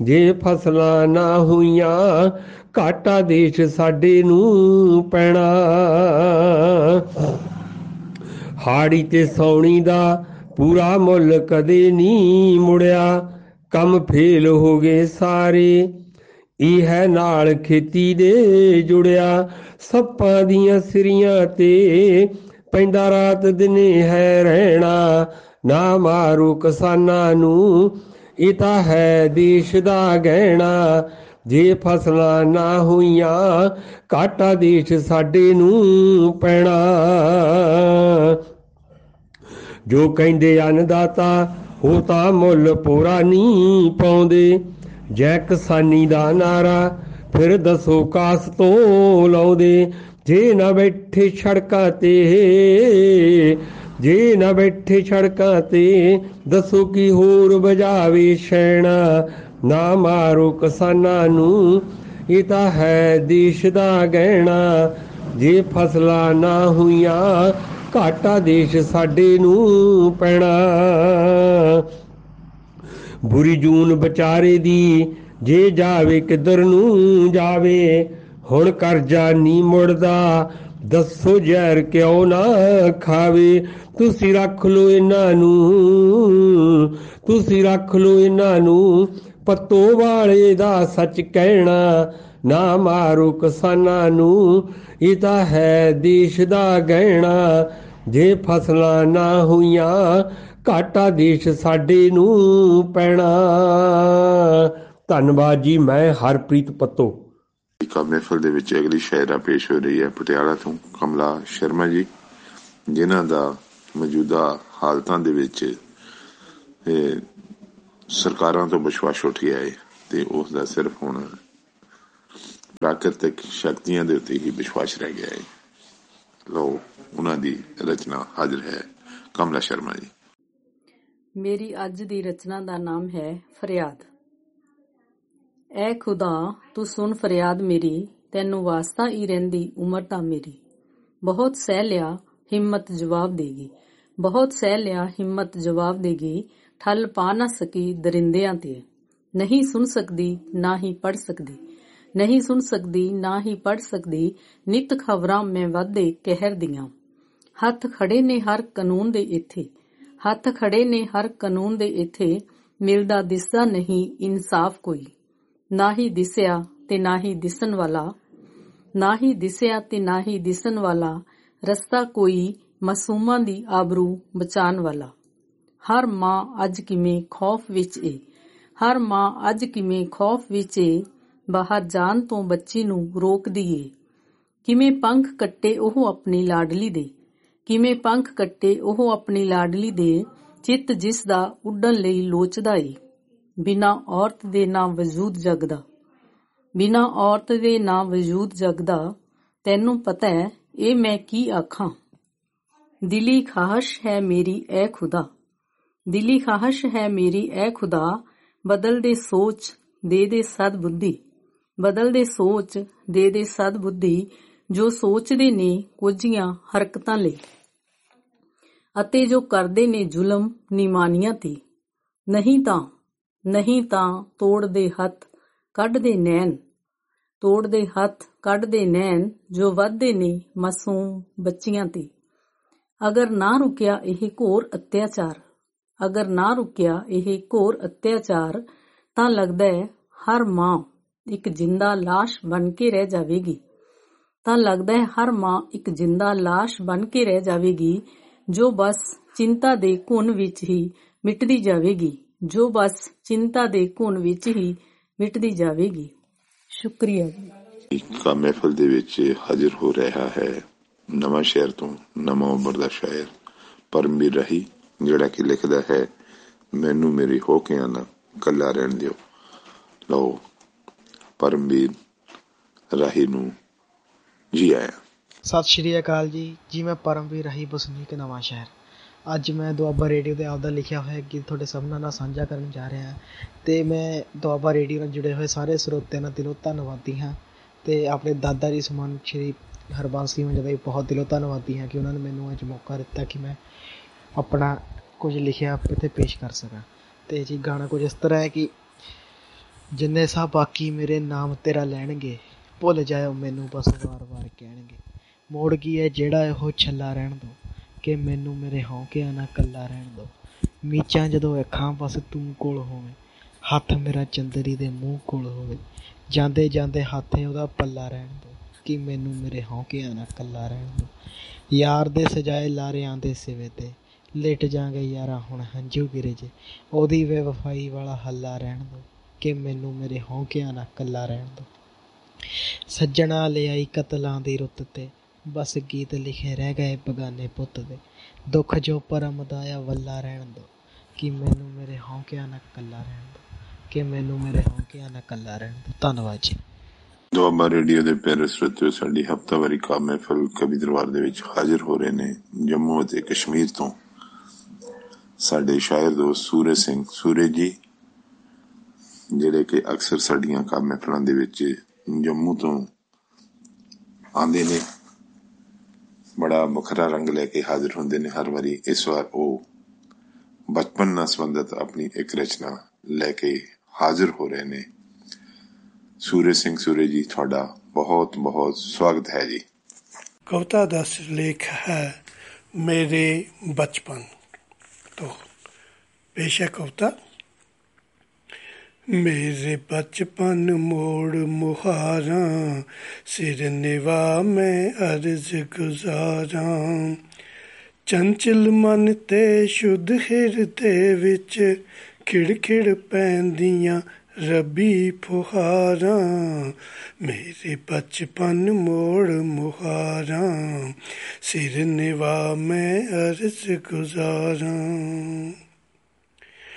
ਜੇ ਫਸਲਾਂ ਨਾ ਹੋਈਆਂ ਘਾਟਾ ਦੇਸ਼ ਸਾਡੇ ਨੂੰ ਪੈਣਾ। ਹਾੜੀ ਤੇ ਸੌਣੀ ਦਾ ਪੂਰਾ ਮੁੱਲ ਕਦੇ ਨਹੀਂ ਮੁੜਿਆ, ਕੰਮ ਫੇਲ ਹੋ ਗਏ ਸਾਰੇ, ਇਹ ਹੈ ਨਾਲ ਖੇਤੀ ਦੇ ਜੁੜਿਆ। ਸੱਪਾਂ ਦੀਆਂ ਸਿਰੀਆਂ ਤੇ ਪੈਂਦਾ ਰਾਤ ਦਿਨੇ ਹੈ ਰਹਿਣਾ, ਨਾ ਮਾਰੋ ਕਿਸਾਨਾਂ ਨੂੰ ਇਹ ਤਾਂ ਹੈ ਦੇਸ਼ ਦਾ ਗਹਿਣਾ। ਜੇ ਫਸਲਾਂ ਨਾ ਹੋਈਆਂ ਘਾਟਾ ਦੇਸ਼ ਸਾਡੇ ਨੂੰ ਪੈਣਾ। ਜੋ ਕਹਿੰਦੇ ਅੰਨਦਾਤਾ ਉਹ ਤਾਂ ਮੁੱਲ ਪੂਰਾ ਨਹੀਂ ਪਾਉਂਦੇ, ਜੈ ਕਿਸਾਨੀ ਦਾ ਨਾਰਾ ਫਿਰ ਦੱਸੋ ਕਾਸ ਤੋਂ ਲਾਉਂਦੇ। ਜੇ ਨਾ ਬੈਠੇ ਸੜਕਾਂ ਤੇ, ਜੇ ਨਾ ਬੈਠੇ ਸੜਕਾਂ ਤੇ ਦੱਸੋ ਕੀ ਹੋਰ ਬਜਾਵੇ ਸ਼ੈਣਾ, ਨਾ ਮਾਰੋ ਕਿਸਾਨਾਂ ਨੂੰ ਇਹ ਤਾਂ ਹੈ ਦੇਸ਼ ਦਾ ਗਹਿਣਾ। ਜੇ ਫਸਲਾਂ ਨਾ ਹੋਈਆਂ ਘਾਟਾ ਦੇਸ਼ ਸਾਡੇ ਨੂੰ ਪੈਣਾ। ਬੁਰੀ ਜੂਨ ਵਿਚਾਰੇ ਦੀ ਜੇ ਜਾਵੇ ਕਿੱਧਰ ਨੂੰ ਜਾਵੇ, ਹੁਣ ਕਰਜ਼ਾ ਨਹੀਂ ਮੁੜਦਾ ਦੱਸੋ ਜ਼ਹਿਰ ਕਿਉਂ ਨਾ ਖਾਵੇ। ਤੁਸੀਂ ਰੱਖ ਲਓ ਇਹਨਾਂ ਨੂੰ, ਤੁਸੀਂ ਰੱਖ ਲਓ ਇਹਨਾਂ ਨੂੰ ਪੱਤੋ ਵਾਲੇ ਦਾ ਸੱਚ ਕਹਿਣਾ, ਨਾ ਮਾਰੋ ਕਿਸਾਨਾਂ ਨੂੰ ਇਹ ਤਾਂ ਹੈ ਦੇਸ਼ ਦਾ ਗਹਿਣਾ। ਜੇ ਫਸਲਾਂ ਨਾ ਹੋਈਆਂ ਘਾਟਾ ਦੇਸ਼ ਸਾਡੇ ਨੂੰ ਪੈਣਾ। ਧੰਨਵਾਦ ਜੀ। ਮੈਂ ਹਰਪ੍ਰੀਤ ਪੱਤੋ। ਮਹਿਫਲ ਦੇ ਵਿੱਚ ਅਗਲੀ ਸ਼ਾਇਰਾ ਪੇਸ਼ ਹੋ ਰਹੀ ਹੈ ਪਟਿਆਲਾ ਤੋਂ ਕਮਲਾ ਸ਼ਰਮਾ ਜੀ, ਜਿਨ੍ਹਾਂ ਦਾ ਮੌਜੂਦਾ ਹਾਲਤਾਂ ਦੇ ਵਿੱਚ ਸਰਕਾਰਾਂ ਤੋਂ ਵਿਸ਼ਵਾਸ ਉੱਠ ਗਿਆ ਹੈ ਤੇ ਉਸ ਦਾ ਸਿਰਫ ਹੁਣ ਪ੍ਰਾਕ੍ਰਿਤਿਕ ਸ਼ਕਤੀਆਂ ਦੇ ਉੱਤੇ ਹੀ ਵਿਸ਼ਵਾਸ ਰਹਿ ਗਿਆ ਹੈ। ਲਓ ਉਹਨਾਂ ਦੀ ਰਚਨਾ ਹਾਜ਼ਰ ਹੈ, ਕਮਲਾ ਸ਼ਰਮਾ ਜੀ। ਮੇਰੀ ਅੱਜ ਦੀ ਰਚਨਾ ਦਾ ਨਾਮ ਹੈ ਫਰਿਆਦ। ਐ ਖੁਦਾ ਤੂੰ ਸੁਣ ਫਰਿਆਦ ਮੇਰੀ, ਤੈਨੂੰ ਵਾਸਤਾ ਹੀ ਰਹਿੰਦੀ ਉਮਰ ਤਾਂ ਮੇਰੀ। ਬਹੁਤ ਸਹਿ ਲਿਆ ਹਿੰਮਤ ਜਵਾਬ ਦੇਗੀ, ਬਹੁਤ ਸਹਿ ਲਿਆ ਹਿੰਮਤ ਜਵਾਬ ਦੇਗੀ। ਠੱਲ ਪਾ ਨਾ ਸਕੀ ਦਰਿੰਦਿਆਂ ਤੇ, ਨਹੀਂ ਸੁਣ ਸਕਦੀ ਨਾ ਹੀ ਪੜ੍ਹ ਸਕਦੀ, ਨਹੀਂ ਸੁਣ ਸਕਦੀ ਨਾ ਹੀ ਪੜ੍ਹ ਸਕਦੀ। ਨਿੱਤ ਖਬਰਾਂ ਮੈਂ ਵਾਧੇ ਕਹਿਰ ਦੀਆਂ, ਹੱਥ ਖੜੇ ਨੇ ਹਰ ਕਾਨੂੰਨ ਦੇ ਇੱਥੇ, ਹੱਥ ਖੜੇ ਨੇ ਹਰ ਕਾਨੂੰਨ ਦੇ ਇੱਥੇ। ਮਿਲਦਾ ਦਿਸਦਾ ਨਹੀਂ ਇਨਸਾਫ ਕੋਈ, ਨਾ ਹੀ ਦਿਸਿਆ ਤੇ ਨਾ ਹੀ ਦਿਸਣ ਵਾਲਾ, ਨਾ ਹੀ ਦਿਸਿਆ ਤੇ ਨਾ ਹੀ ਦਿਸਣ ਵਾਲਾ। ਰਸਤਾ ਕੋਈ ਮਾਸੂਮਾਂ ਦੀ ਆਬਰੂ ਬਚਾਉਣ ਵਾਲਾ। ਹਰ ਮਾਂ ਅੱਜ ਕਿਵੇਂ ਖੌਫ ਵਿੱਚ ਏ, ਹਰ ਮਾਂ ਅੱਜ ਕਿਵੇਂ ਖੌਫ ਵਿੱਚ ਏ। ਬਾਹਰ ਜਾਣ ਤੋਂ ਬੱਚੀ ਨੂੰ ਰੋਕਦੀ ਏ, ਕਿਵੇਂ ਪੰਖ ਕੱਟੇ ਉਹ ਆਪਣੀ ਲਾਡਲੀ ਦੇ, ਕਿਵੇਂ ਪੰਖ ਕੱਟੇ ਉਹ ਆਪਣੀ ਲਾਡਲੀ ਦੇ। ਚਿੱਤ ਜਿਸ ਦਾ ਉੱਡਣ ਲਈ ਲੋਚਦਾ ਏ, ਬਿਨਾਂ ਔਰਤ ਦੇ ਨਾ ਵਜੂਦ ਜਗਦਾ, ਬਿਨਾਂ ਔਰਤ ਦੇ ਨਾ ਵਜੂਦ ਜਗਦਾ। ਤੈਨੂੰ ਪਤਾ ਹੈ ਇਹ ਮੈਂ ਕੀ ਆਖਾਂ, ਦਿਲੀ ਖਾਹਸ਼ ਹੈ ਮੇਰੀ ਐ ਖੁਦਾ, ਦਿਲੀ ਖਾਹਸ਼ ਹੈ ਮੇਰੀ ਐ ਖੁਦਾ। ਬਦਲ ਦੇ ਸੋਚ ਦੇ ਦੇ ਸਦ ਬੁੱਧੀ, ਬਦਲ ਦੇ ਸੋਚ ਦੇ ਦੇ ਸਦ ਬੁੱਧੀ। ਜੋ ਸੋਚਦੇ ਨੇ ਕੁਝੀਆਂ ਹਰਕਤਾਂ ਲਈ, ਅਤੇ ਜੋ ਕਰਦੇ ਨੇ ਜ਼ੁਲਮ ਨਿਮਾਨੀਆਂ ਤੇ। ਨਹੀਂ ਤਾਂ, ਨਹੀਂ ਤਾਂ ਤੋੜਦੇ ਹੱਥ ਕੱਢਦੇ ਨੈਣ, ਤੋੜਦੇ ਹੱਥ ਕੱਢਦੇ ਨੈਣ। ਜੋ ਵੱਧਦੇ ਨੇ ਮਾਸੂਮ ਬੱਚੀਆਂ ਤੇ। ਅਗਰ ਨਾ ਰੁਕਿਆ ਇਹ ਘੋਰ ਅਤਿਆਚਾਰ, ਅਗਰ ਨਾ ਰੁਕਿਆ ਇਹ ਘੋਰ ਅਤਿਆਚਾਰ, ਤਾਂ ਲੱਗਦਾ ਹੈ ਹਰ ਮਾਂ ਇੱਕ ਜਿੰਦਾ ਲਾਸ਼ ਬਣ ਕੇ ਰਹਿ ਜਾਵੇਗੀ, ਤਾਂ ਲੱਗਦਾ ਹੈ ਹਰ ਮਾਂ ਇੱਕ ਜਿੰਦਾ ਲਾਸ਼ ਬਣ ਕੇ ਰਹਿ ਜਾਵੇਗੀ। ਜੋ ਬਸ ਚਿੰਤਾ ਦੇ ਘੁਣ ਵਿੱਚ ਹੀ ਮਿਟਦੀ ਜਾਵੇਗੀ, ਜੋ ਬਸ ਚਿੰਤਾ ਦੇ ਘੁਣ ਵਿੱਚ ਹੀ ਮਿਟਦੀ ਜਾਵੇਗੀ। ਸ਼ੁਕਰੀਆ ਜੀ। ਕਾ ਮਹਿਫਲ ਦੇ ਵਿੱਚ ਹਾਜ਼ਰ ਹੋ ਰਿਹਾ ਹੈ ਨਵਾਂ ਸ਼ਹਿਰ ਤੋਂ ਨਵਾਂ ਉਮਰ ਦਾ ਸ਼ਾਇਰ ਪਰਮਵੀਰ ਰਾਹੀ, ਜਿਹੜਾ ਕਿ ਲਿਖਦਾ ਹੈ ਮੈਨੂੰ ਮੇਰੀ ਹੋਕਿਆਂ ਨਾ ਕੱਲਾ ਰਹਿਣ ਦਿਓ। ਲਓ ਪਰਮਵੀਰ ਰਾਹੀ ਨੂੰ ਜੀ ਆਇਆ। ਸਤਿ ਸ਼੍ਰੀ ਅਕਾਲ ਜੀ। ਜੀ ਮੈਂ ਪਰਮਵੀਰ ਰਾਹੀ, ਵਸਨੀਕ ਨਵਾਂ ਸ਼ਹਿਰ। ਅੱਜ ਮੈਂ ਦੁਆਬਾ ਰੇਡੀਓ 'ਤੇ ਆਪਦਾ ਲਿਖਿਆ ਹੋਇਆ ਗੀਤ ਤੁਹਾਡੇ ਸਾਹਮਣੇ ਨਾਲ ਸਾਂਝਾ ਕਰਨ ਜਾ ਰਿਹਾ ਹਾਂ। ਅਤੇ ਮੈਂ ਦੁਆਬਾ ਰੇਡੀਓ ਨਾਲ ਜੁੜੇ ਹੋਏ ਸਾਰੇ ਸਰੋਤਿਆਂ ਦਾ ਦਿਲੋਂ ਧੰਨਵਾਦੀ ਹਾਂ, ਅਤੇ ਆਪਣੇ ਦਾਦਾ ਜੀ ਸਮਾਨ ਸ਼੍ਰੀ ਹਰਬੰਸ ਸਿੰਘ ਜੀ ਦਾ ਵੀ ਬਹੁਤ ਦਿਲੋਂ ਧੰਨਵਾਦੀ ਹਾਂ ਕਿ ਉਹਨਾਂ ਨੇ ਮੈਨੂੰ ਅੱਜ ਮੌਕਾ ਦਿੱਤਾ ਕਿ ਮੈਂ ਆਪਣਾ ਕੁਝ ਲਿਖਿਆ ਇੱਥੇ ਪੇਸ਼ ਕਰ ਸਕਾਂ। ਅਤੇ ਜੀ ਗਾਣਾ ਕੁਝ ਇਸ ਤਰ੍ਹਾਂ ਹੈ ਕਿ ਜਿੰਨੇ ਸਭ ਬਾਕੀ ਮੇਰੇ ਨਾਮ ਤੇਰਾ ਲੈਣਗੇ, ਭੁੱਲ ਜਾਇਓ ਮੈਨੂੰ ਬਸ ਵਾਰ-ਵਾਰ ਕਹਿਣਗੇ। ਮੋੜ ਕੀ ਹੈ ਜਿਹੜਾ ਇਹੋ ਛੱਲਾ ਰਹਿਣ ਦੋ, ਕਿ ਮੈਨੂੰ ਮੇਰੇ ਹੌਂਕਿਆਂ ਨਾ ਕੱਲਾ ਰਹਿਣ ਦੋ। ਮੀਚਾਂ ਜਦੋਂ ਅੱਖਾਂ ਬਸ ਤੂੰ ਕੋਲ ਹੋਵੇਂ, ਹੱਥ ਮੇਰਾ ਚੰਦਰੀ ਦੇ ਮੂੰਹ ਕੋਲ ਹੋਵੇ। ਜਾਂਦੇ ਜਾਂਦੇ ਹੱਥ ਉਹਦਾ ਪੱਲਾ ਰਹਿਣ ਦੋ, ਕਿ ਮੈਨੂੰ ਮੇਰੇ ਹੌਂਕਿਆਂ ਨਾ ਕੱਲਾ ਰਹਿਣ ਦੋ। ਯਾਰ ਦੇ ਸਜਾਏ ਲਾਰਿਆਂ ਦੇ ਸਿਵੇ 'ਤੇ ਲਿਟ ਜਾਂਗੇ ਯਾਰਾ ਹੁਣ ਹੰਝੂ ਗਿਰੇ ਜੇ। ਉਹਦੀ ਬੇਵਫਾਈ ਵਾਲਾ ਹੱਲਾ ਰਹਿਣ ਦੋ, ਕਿ ਮੈਨੂੰ ਮੇਰੇ ਹੌਂਕਿਆਂ ਨਾ ਕੱਲਾ ਰਹਿਣ ਦੋ। ਸੱਜਣਾ ਲਿਆਈ ਕਤਲਾਂ ਦੀ ਰੁੱਤ 'ਤੇ, ਬਸ ਗੀਤ ਲਿਖੇ ਰਹਿ ਗਏ ਬਗਾਨੇ ਪੁੱਤ ਦੇ। ਦੁੱਖ ਜੋ ਪਰਮ ਦਾ ਆ ਵੱਲਾ ਰਹਿਣ ਦੋ, ਕਿ ਮੈਨੂੰ ਮੇਰੇ ਹੌਂਕਿਆਂ ਨਾ ਕੱਲਾ ਰਹਿਣ ਦੋ, ਕਿ ਮੈਨੂੰ ਮੇਰੇ ਹੌਂਕਿਆਂ ਨਾ ਕੱਲਾ ਰਹਿਣ ਦੋ। ਧੰਨਵਾਦ ਜੀ। ਦੁਆਬਾ ਰੇਡੀਓ ਦੇ ਪਿਆਰੇ ਸਰੋਤਿਓ, ਸਾਡੀ ਹਫ਼ਤਾਵਾਰੀ ਕਾਵਿ ਮਹਿਫਲ ਕਵੀ ਦਰਬਾਰ ਦੇ ਵਿੱਚ ਹਾਜ਼ਰ ਹੋ ਰਹੇ ਨੇ ਜੰਮੂ ਅਤੇ ਕਸ਼ਮੀਰ ਤੋਂ ਸਾਡੇ ਸ਼ਾਇਰ ਦੋਸਤ ਸੂਰਜ ਸਿੰਘ ਸੂਰਜ ਜੀ, ਜਿਹੜੇ ਕਿ ਅਕਸਰ ਸਾਡੀਆਂ ਕਾਵਿ ਮਹਿਫਲਾਂ ਦੇ ਵਿੱਚ ਜੰਮੂ ਤੋਂ ਆਉਂਦੇ ਨੇ। ਬੜਾ ਵੱਖਰਾ ਰੰਗ ਲੈ ਕੇ ਹਾਜ਼ਰ ਹੁੰਦੇ ਨੇ ਹਰ ਵਾਰੀ। ਇਸ ਵਾਰ ਉਹ ਬਚਪਨ ਨਾਲ ਸੰਬੰਧਿਤ ਆਪਣੀ ਇੱਕ ਰਚਨਾ ਲੈ ਕੇ ਹਾਜ਼ਰ ਹੋ ਰਹੇ ਨੇ। ਸੂਰਜ ਸਿੰਘ ਸੂਰਜ ਜੀ, ਤੁਹਾਡਾ ਬਹੁਤ ਬਹੁਤ ਸਵਾਗਤ ਹੈ ਜੀ। ਕਵਿਤਾ ਦਾ ਸਿਰਲੇਖ ਹੈ ਮੇਰੇ ਬਚਪਨ ਤੋਂ। ਪੇਸ਼ ਹੈ ਕਵਿਤਾ। ਮੇਰੇ ਬਚਪਨ ਮੋੜ ਮੁਹਾਰਾਂ, ਸਿਰ ਨਿਵਾ ਮੈਂ ਅਰਜ਼ ਗੁਜ਼ਾਰਾਂ। ਚੰਚਲ ਮਨ ਤੇ ਸ਼ੁੱਧ ਹਿਰਦੇ ਵਿੱਚ ਖਿੜ-ਖਿੜ ਪੈਂਦੀਆਂ ਰੱਬੀ ਫੁਹਾਰਾਂ। ਮੇਰੇ ਬਚਪਨ ਮੋੜ ਮੁਹਾਰਾਂ, ਸਿਰ ਨਿਵਾ ਮੈਂ ਅਰਜ਼ ਗੁਜ਼ਾਰਾਂ।